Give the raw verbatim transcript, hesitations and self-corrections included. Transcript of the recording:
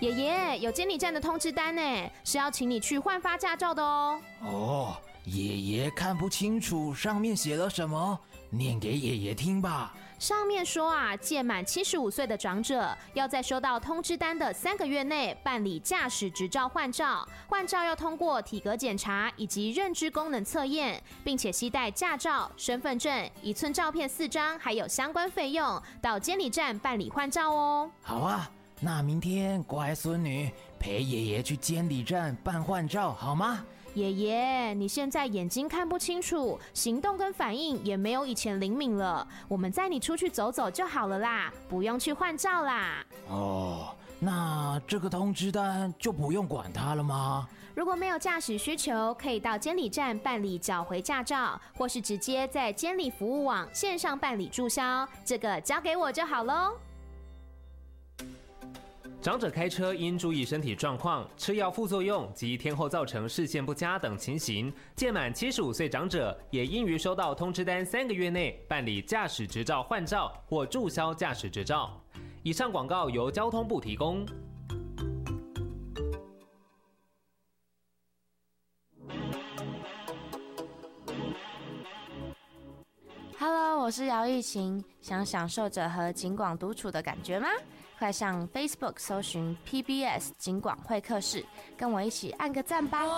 爷爷，有监理站的通知单呢，是要请你去换发驾照的哦。 哦，爷爷看不清楚上面写了什么，念给爷爷听吧。 上面说啊，届满七十五岁的长者，要在收到通知单的三个月内办理驾驶执照换照，换照要通过体格检查以及认知功能测验，并且携带驾照、身份证、一寸照片四张，还有相关费用，到监理站办理换照哦。 好啊，那明天乖孙女陪爷爷去监理站办换照好吗？ 爷爷，你现在眼睛看不清楚，行动跟反应也没有以前灵敏了，我们载你出去走走就好了啦，不用去换照啦。 哦，那这个通知单就不用管它了吗？ 如果没有驾驶需求，可以到监理站办理缴回驾照，或是直接在监理服务网线上办理注销，这个交给我就好咯。 长者开车应注意身体状况、吃药副作用及天后造成视线不佳等情形。届满七十五岁长者也应于收到通知单三个月内办理驾驶执照换照或注销驾驶执照。以上广告由交通部提供。 Hello， 我是姚艺琴，想享受着和警广独处的感觉吗？快上 Facebook 搜寻 P B S 警广会客室，跟我一起按个赞吧。